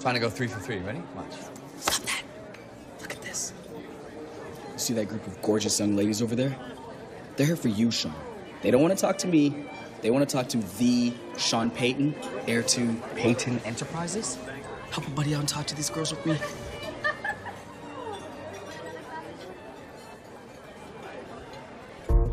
Trying to go 3 for 3. Ready? Watch. Stop that. Look at this. You see that group of gorgeous young ladies over there? They're here for you, Sean. They don't want to talk to me. They want to talk to the Sean Payton, heir to Payton Enterprises. Help a buddy out and talk to these girls with me.